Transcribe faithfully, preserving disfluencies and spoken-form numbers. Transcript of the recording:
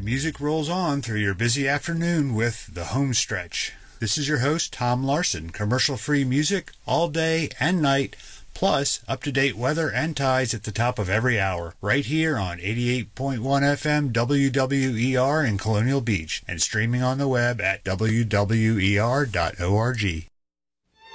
music rolls on through your busy afternoon with The Home Stretch. This is your host, Tom Larson. Commercial-free music all day and night, plus up-to-date weather and tides at the top of every hour, right here on eighty-eight point one F M W W E R in Colonial Beach, and streaming on the web at W W E R dot org.